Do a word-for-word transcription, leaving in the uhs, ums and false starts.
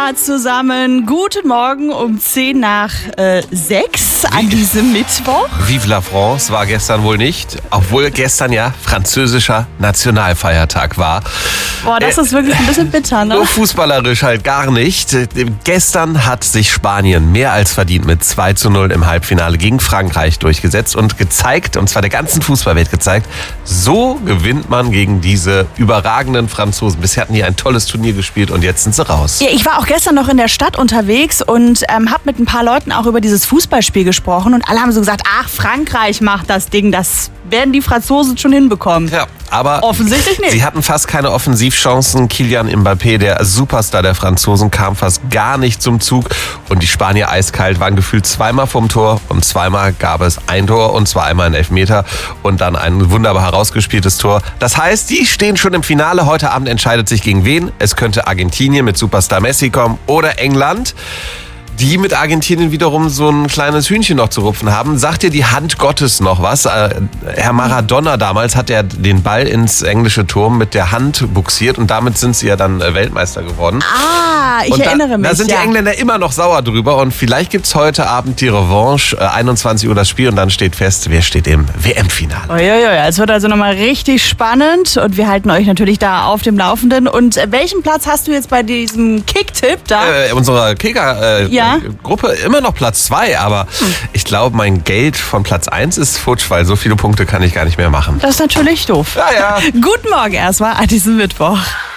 Hallo zusammen, guten Morgen um zehn nach sechs an diesem Mittwoch. Vive la France war gestern wohl nicht, obwohl gestern ja französischer Nationalfeiertag war. Boah, das äh, ist wirklich ein bisschen bitter, ne? Nur fußballerisch halt gar nicht. Gestern hat sich Spanien mehr als verdient mit zwei zu null im Halbfinale gegen Frankreich durchgesetzt und gezeigt, und zwar der ganzen Fußballwelt gezeigt, so gewinnt man gegen diese überragenden Franzosen. Bisher hatten die ein tolles Turnier gespielt und jetzt sind sie raus. Ja, ich war auch gestern noch in der Stadt unterwegs und ähm, habe mit ein paar Leuten auch über dieses Fußballspiel gesprochen und alle haben so gesagt, ach, Frankreich macht das Ding, das werden die Franzosen schon hinbekommen. Ja, aber offensichtlich nicht. Sie hatten fast keine Offensivchancen. Kylian Mbappé, der Superstar der Franzosen, kam fast gar nicht zum Zug und die Spanier eiskalt waren gefühlt zweimal vom Tor und zweimal gab es ein Tor und zwar einmal ein Elfmeter und dann ein wunderbar herausgespieltes Tor. Das heißt, die stehen schon im Finale. Heute Abend entscheidet sich gegen wen. Es könnte Argentinien mit Superstar Messi kommen oder England, die mit Argentinien wiederum so ein kleines Hühnchen noch zu rupfen haben. Sagt dir die Hand Gottes noch was? Äh, Herr Maradona damals hat er den Ball ins englische Tor mit der Hand buxiert und damit sind sie ja dann Weltmeister geworden. Ah, ich und erinnere da, mich. Da sind ja. die Engländer immer noch sauer drüber und vielleicht gibt's heute Abend die Revanche, äh, einundzwanzig Uhr das Spiel und dann steht fest, wer steht im W M-Finale. Uiuiui, es wird also nochmal richtig spannend und wir halten euch natürlich da auf dem Laufenden. Und welchen Platz hast du jetzt bei diesem Kicktipp da? Äh, unserer Kicker äh, ja? Gruppe immer noch Platz zwei, aber hm. ich glaube, mein Geld von Platz eins ist futsch, weil so viele Punkte kann ich gar nicht mehr machen. Das ist natürlich doof. Ja, ja. Guten Morgen erstmal an diesem Mittwoch.